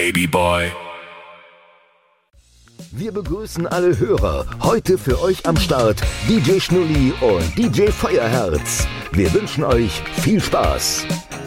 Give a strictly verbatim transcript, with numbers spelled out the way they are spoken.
Babyboy. Wir begrüßen alle Hörer. Heute für euch am Start D J Schnulli und D J Feuerherz. Wir wünschen euch viel Spaß.